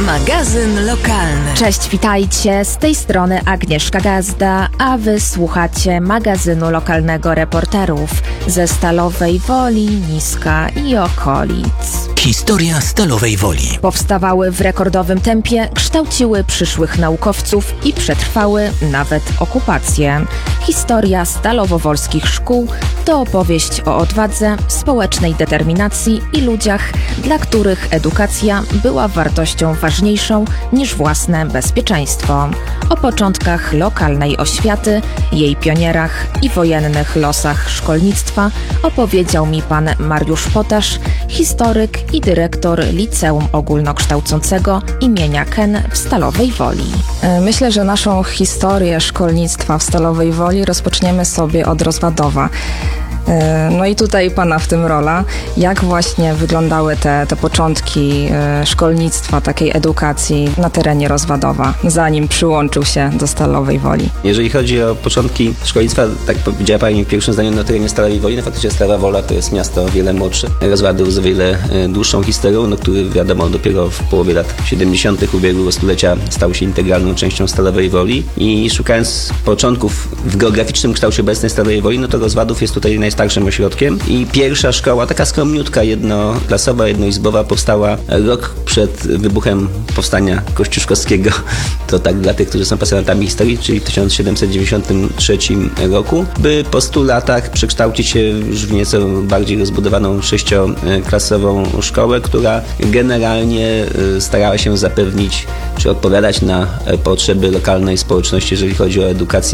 Magazyn lokalny. Cześć, witajcie. Z tej strony Agnieszka Gazda, a wy słuchacie magazynu lokalnego reporterów ze Stalowej Woli, Niska i okolic. Historia Stalowej Woli. Powstawały w rekordowym tempie, kształciły przyszłych naukowców i przetrwały nawet okupację. Historia stalowowolskich szkół to opowieść o odwadze, społecznej determinacji i ludziach, dla których edukacja była wartością ważniejszą niż własne bezpieczeństwo. O początkach lokalnej oświaty, jej pionierach i wojennych losach szkolnictwa opowiedział mi pan Mariusz Potasz, historyk i dyrektor Liceum Ogólnokształcącego imienia Ken w Stalowej Woli. Myślę, że naszą historię szkolnictwa w Stalowej Woli rozpoczniemy sobie od Rozwadowa. No i tutaj pana w tym rola. Jak właśnie wyglądały te początki szkolnictwa, takiej edukacji na terenie Rozwadowa, zanim przyłączył się do Stalowej Woli? Jeżeli chodzi o początki szkolnictwa, tak powiedziała pani w pierwszym zdaniu, na terenie Stalowej Woli, no faktycznie Stalowa Wola to jest miasto o wiele młodsze. Rozwady z o wiele dłuższą historią, no, który wiadomo dopiero w połowie lat 70. ubiegłego stulecia stał się integralną częścią Stalowej Woli i szukając początków w geograficznym kształcie obecnej Stalowej Woli, no to Rozwadów jest tutaj najstarszym ośrodkiem i pierwsza szkoła, taka skromniutka, jednoklasowa, jednoizbowa, powstała rok przed wybuchem powstania kościuszkowskiego. To tak dla tych, którzy są pasjonatami historii, czyli w 1793 roku, by po 100 latach przekształcić się już w nieco bardziej rozbudowaną 6-klasową szkołę, która generalnie starała się zapewnić czy odpowiadać na potrzeby lokalnej społeczności, jeżeli chodzi o edukację